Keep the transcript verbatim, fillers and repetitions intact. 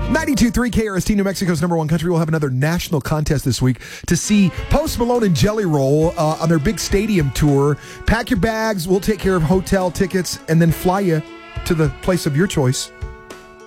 ninety-two point three K R S T, New Mexico's number one country, will have another national contest this week to see Post Malone and Jelly Roll uh, on their big stadium tour. Pack your bags. We'll take care of hotel tickets and then fly you to the place of your choice.